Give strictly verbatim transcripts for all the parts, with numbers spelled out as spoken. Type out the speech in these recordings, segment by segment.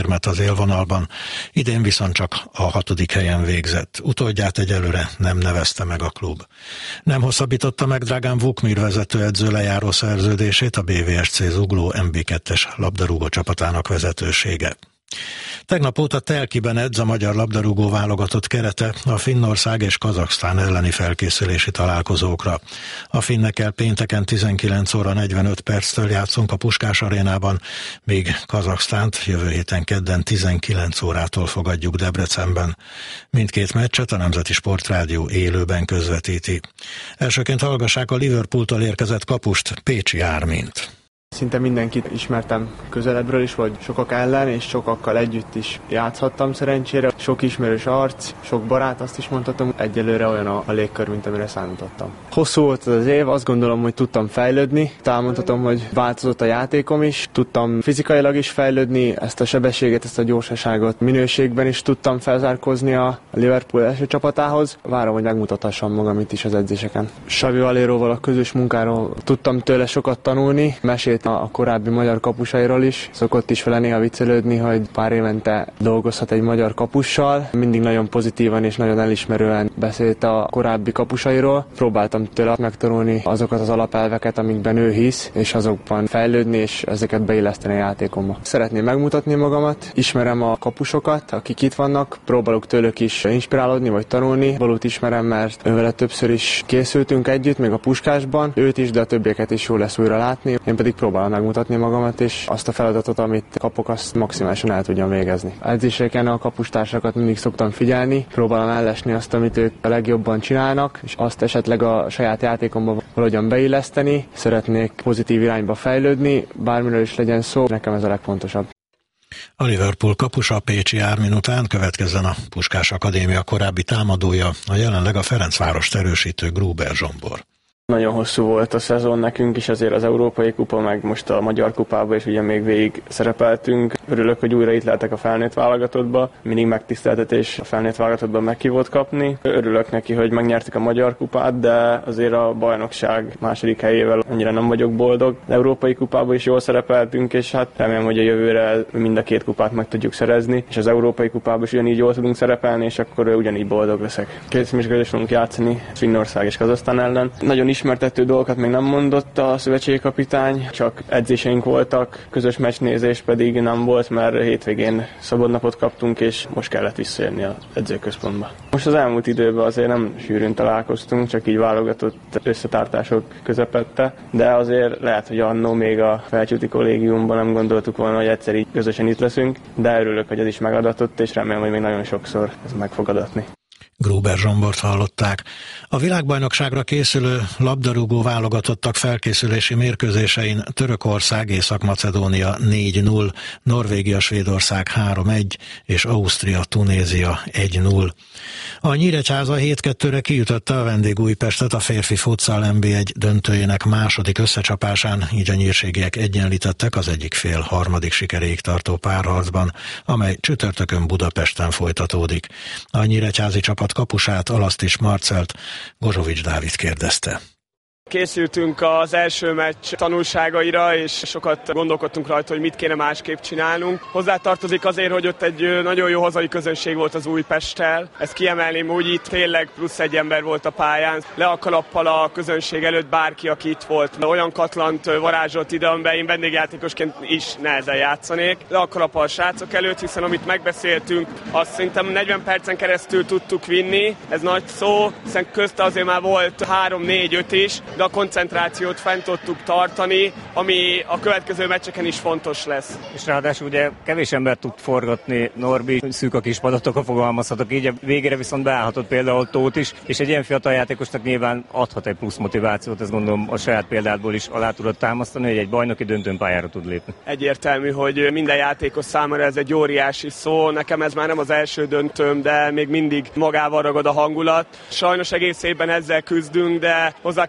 érmet az élvonalban, idén viszont csak a hatodik helyen végzett. Utódját egyelőre nem nevezte meg a klub. Nem hosszabbította meg Dragan Vukmir vezetőedző lejáró szerződését a bé vé es cé Zugló em bé kettes labdarúgó csapatának vezetősége. Tegnap óta Telkiben edz a magyar labdarúgó válogatott kerete a Finnország és Kazaksztán elleni felkészülési találkozókra. A finnekkel pénteken tizenkilenc óra negyvenöt perctől játszunk a Puskás arénában, míg Kazaksztánt jövő héten kedden tizenkilenc órától fogadjuk Debrecenben. Mindkét meccset a Nemzeti Sportrádió élőben közvetíti. Elsőként hallgassák a Liverpooltól érkezett kapust, Pécsi Ármint. Szinte mindenkit ismertem közelebbről is, vagy sokak ellen, és sokakkal együtt is játszhattam szerencsére. Sok ismerős arc, sok barát, azt is mondhatom, egyelőre olyan a, a légkör, mint amire számítottam. Hosszú volt az év, azt gondolom, hogy tudtam fejlődni. Talán mondhatom, hogy változott a játékom is, tudtam fizikailag is fejlődni, ezt a sebességet, ezt a gyorsaságot minőségben is tudtam felzárkózni a Liverpool első csapatához. Várom, hogy megmutathassam magam itt is az edzéseken. Xavi Valéróval a közös munkáról tudtam tőle sokat tanulni, mesélt a korábbi magyar kapusairól is. Szokott is vele néha viccelődni, hogy pár évente dolgozhat egy magyar kapussal. Mindig nagyon pozitívan és nagyon elismerően beszélt a korábbi kapusairól. Próbáltam tőle megtanulni azokat az alapelveket, amikben ő hisz, és azokban fejlődni, és ezeket beilleszteni a játékomba. Szeretném megmutatni magamat, ismerem a kapusokat, akik itt vannak, próbálok tőlük is inspirálódni vagy tanulni. Valót ismerem, mert ővele többször is készültünk együtt, még a Puskásban. Őt is, de a többieket is jó lesz újra látni. Én pedig próbálom megmutatni magamat, és azt a feladatot, amit kapok, azt maximálisan el tudjam végezni. Edzéseken a kapustársakat mindig szoktam figyelni, próbálom ellesni azt, amit ők a legjobban csinálnak, és azt esetleg a saját játékomba valahogyan beilleszteni. Szeretnék pozitív irányba fejlődni, bármiről is legyen szó, nekem ez a legfontosabb. A Liverpool kapusa Pécsi Ármin után következzen a Puskás Akadémia korábbi támadója, a jelenleg a Ferencvárost erősítő Gruber Zsombor. Nagyon hosszú volt a szezon nekünk is, azért az Európai Kupa, meg most a Magyar Kupában is ugye még végig szerepeltünk. Örülök, hogy újra itt lehetek a felnőtt válogatottba. Mindig megtiszteltetés a felnőtt válogatottban meghívót kapni. Örülök neki, hogy megnyertük a Magyar Kupát, de azért a bajnokság második helyével annyira nem vagyok boldog. Az Európai Kupában is jól szerepeltünk, és hát remélem, hogy a jövőre mind a két kupát meg tudjuk szerezni, és az Európai Kupában is ugyanígy jól tudunk szerepelni, és akkor ugyanígy boldog leszek. Két személyes fogunk játszani Finnország és Kazaksztán ellen. Nagyon ismertető dolgokat még nem mondott a szövetségkapitány, csak edzéseink voltak, közös meccsnézés pedig nem volt, mert hétvégén szabadnapot kaptunk, és most kellett visszajönni az edzőközpontba. Most az elmúlt időben azért nem sűrűn találkoztunk, csak így válogatott összetartások közepette, de azért lehet, hogy annó még a felcsúti kollégiumban nem gondoltuk volna, hogy egyszer így közösen itt leszünk, de örülök, hogy ez is megadatott, és remélem, hogy még nagyon sokszor ez meg fog adatni. Gruber Zsombort hallották. A világbajnokságra készülő labdarúgó válogatottak felkészülési mérkőzésein Törökország, Észak-Macedónia négy null, Norvégia, Svédország három egy és Ausztria, Tunézia egy null. A Nyíregyháza hét kettőre kiütötte a vendég Újpestet a férfi futsal en bé egy döntőjének második összecsapásán, így a nyírségiek egyenlítettek az egyik fél harmadik sikeréig tartó párharcban, amely csütörtökön Budapesten folytatódik. A nyíregyházi csapat kapusát, Alasztis Marcelt Gozsovics Dávid kérdezte. Készültünk az első meccs tanulságaira, és sokat gondolkodtunk rajta, hogy mit kéne másképp csinálnunk. Hozzátartozik azért, hogy ott egy nagyon jó hazai közönség volt az Újpesttel. Ezt kiemelném úgy, itt tényleg plusz egy ember volt a pályán. Le a kalappal a közönség előtt bárki, aki itt volt. Olyan katlant varázsolt ide, amiben én vendégjátékosként is nehezen játszanék. Le a kalappal a srácok előtt, hiszen amit megbeszéltünk, azt szerintem negyven percen keresztül tudtuk vinni. Ez nagy szó, hiszen közte azért már volt három négy öt is, de a koncentrációt fent tudtuk tartani, ami a következő meccseken is fontos lesz. És ráadásul ugye kevés ember tud forgatni, Norbi, szűk a kis padatokkal fogalmazhatok így, a végére viszont beállhatott például Tóth is, és egy ilyen fiatal játékosnak nyilván adhat egy plusz motivációt, ezt gondolom a saját példádból is alá tudod támasztani, hogy egy bajnoki döntőn pályára tud lépni. Egyértelmű, hogy minden játékos számára ez egy óriási szó, nekem ez már nem az első döntőm, de még mindig magával ragad a hangulat. Sajnos egész évben ezzel küzdünk, de hozzá kell tennem, hogy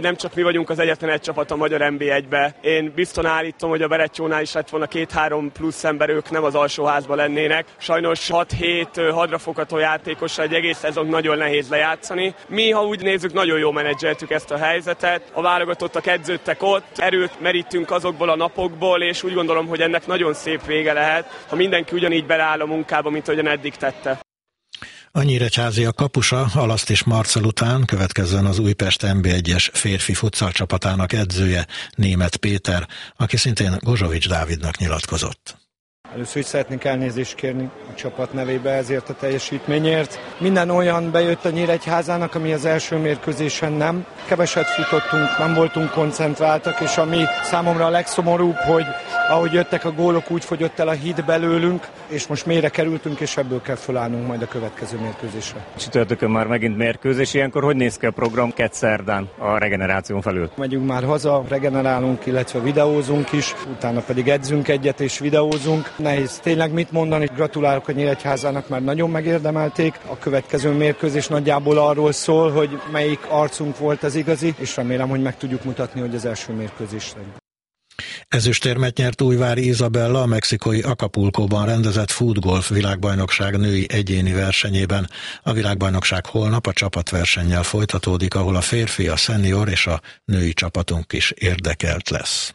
hogy nem csak mi vagyunk az egyetlen egy csapat a magyar en bé egybe. Én bizton állítom, hogy a Berecciónál is lett volna két-három plusz ember, ők nem az alsóházban lennének. Sajnos hat-hét hadrafogható játékossal egy egész szezon nagyon nehéz lejátszani. Mi, ha úgy nézzük, nagyon jól menedzseltük ezt a helyzetet. A válogatottak edződtek ott, erőt merítünk azokból a napokból, és úgy gondolom, hogy ennek nagyon szép vége lehet, ha mindenki ugyanígy beleáll a munkába, mint ahogyan eddig tette. A Nyíregyházi a kapusa Alaszt és Marcel után következzen az Újpest en bé egyes férfi futsal csapatának edzője, Németh Péter, aki szintén Gozsovics Dávidnak nyilatkozott. Először is szeretnénk elnézést kérni a csapat nevébe ezért a teljesítményért. Minden olyan bejött a Nyíregyházának, ami az első mérkőzésen nem. Keveset futottunk, nem voltunk koncentráltak, és ami számomra a legszomorúbb, hogy ahogy jöttek a gólok, úgy fogyott el a hit belőlünk, és most mélyre kerültünk, és ebből kell fölállnunk majd a következő mérkőzésre. Csütörtökön már megint mérkőzés, ilyenkor hogy néz ki a program kedd szerdán a regeneráción felül? Megyünk már haza, regenerálunk, illetve videózunk is, utána pedig edzünk egyet és videózunk. Nehéz tényleg mit mondani, gratulálok a Nyíregyházának, mert nagyon megérdemelték. A következő mérkőzés nagyjából arról szól, hogy melyik arcunk volt az igazi, és remélem, hogy meg tudjuk mutatni, hogy az első mérkőzés legyen. Ezüstérmet nyert Újvári Izabella a mexikói Acapulcóban rendezett futgolf világbajnokság női egyéni versenyében. A világbajnokság holnap a csapatversennyel folytatódik, ahol a férfi, a szenior és a női csapatunk is érdekelt lesz.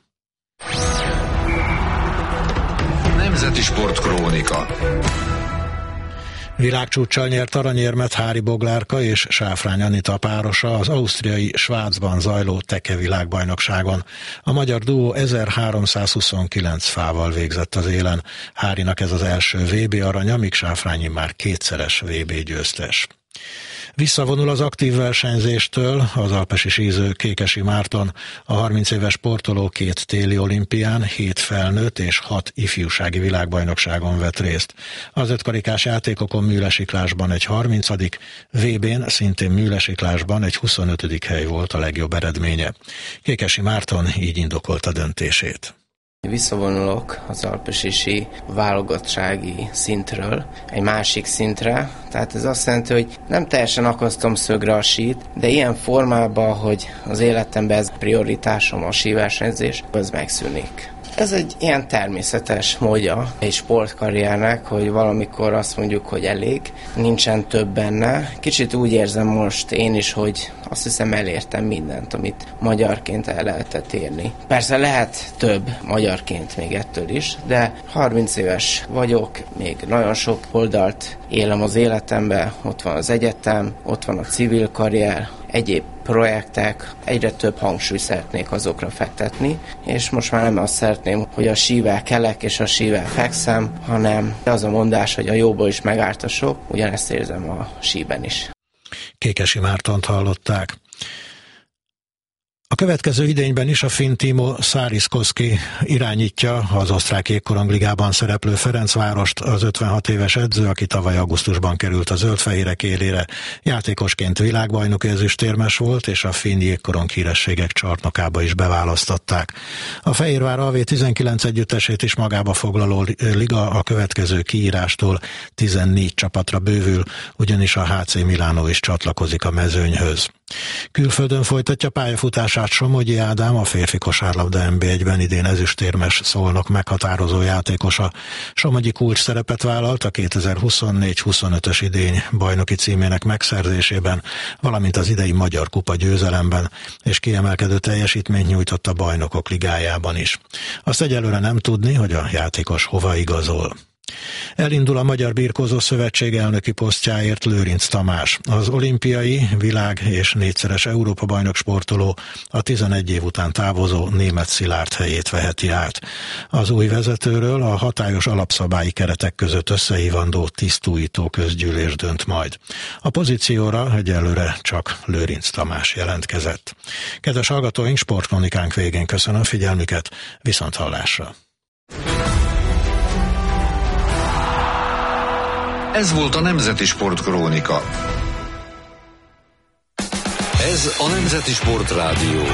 Nemzeti Sportkrónika. Világcsúccsal nyert aranyérmet Hári Boglárka és Sáfrány Anita párosa az ausztriai Svájcban zajló teke világbajnokságon. A magyar duó ezerháromszázhuszonkilenc fával végzett az élen. Hárinak ez az első vé bé aranya, míg Sáfrányi már kétszeres vé bé győztes. Visszavonul az aktív versenyzéstől az alpesi síző Kékesi Márton. A harminc éves sportoló két téli olimpián, hét felnőtt és hat ifjúsági világbajnokságon vett részt. Az ötkarikás játékokon műlesiklásban egy harmincadik, vé bén szintén műlesiklásban egy huszonötödik hely volt a legjobb eredménye. Kékesi Márton így indokolta döntését. Visszavonulok az alpesi válogatottsági szintről egy másik szintre, tehát ez azt jelenti, hogy nem teljesen akasztom szögre a sít, de ilyen formában, hogy az életemben ez prioritásom a síversenyzés, az megszűnik. Ez egy ilyen természetes módja egy sportkarriernek, hogy valamikor azt mondjuk, hogy elég, nincsen több benne. Kicsit úgy érzem most én is, hogy azt hiszem elértem mindent, amit magyarként el lehetett érni. Persze lehet több magyarként még ettől is, de harminc éves vagyok, még nagyon sok oldalt élem az életembe, ott van az egyetem, ott van a civil karrier, egyéb projektek, egyre több hangsúlyt szeretnék azokra fektetni, és most már nem azt szeretném, hogy a sível kelek és a sível fekszem, hanem az a mondás, hogy a jóból is megárt a sok, ugyanezt érzem a síben is. Kékesi Mártont hallották. A következő idényben is a finn Timo Saariskoski irányítja az osztrák jégkorongligában szereplő Ferencvárost, az ötvenhat éves edző, aki tavaly augusztusban került a zöldfehérek élére. Játékosként világbajnoki ezüstérmes volt, és a finn jégkorong hírességek csarnokába is beválasztották. A Fehérvár á vé tizenkilenc együttesét is magába foglaló liga a következő kiírástól tizennégy csapatra bővül, ugyanis a há cé Milánó is csatlakozik a mezőnyhöz. Külföldön folytatja pályafutását Somogyi Ádám, a férfi kosárlabda en bé egyben idén ezüstérmes Szolnok meghatározó játékosa. Somogyi kulcs szerepet vállalt a kétezer-huszonnégy huszonötös idény bajnoki címének megszerzésében, valamint az idei Magyar Kupa győzelemben, és kiemelkedő teljesítményt nyújtott a Bajnokok Ligájában is. Azt egyelőre nem tudni, hogy a játékos hova igazol. Elindul a Magyar Birkózó Szövetség elnöki posztjáért Lőrinc Tamás. Az olimpiai, világ és négyszeres Európa-bajnok sportoló a tizenegy év után távozó Németh Szilárd helyét veheti át. Az új vezetőről a hatályos alapszabályi keretek között összehívandó tisztújító közgyűlés dönt majd. A pozícióra egyelőre csak Lőrinc Tamás jelentkezett. Kedves hallgatóink, sportkronikánk végén köszönöm figyelmüket, viszonthallásra! Ez volt a Nemzeti Sportkrónika. Ez a Nemzeti Sportrádió.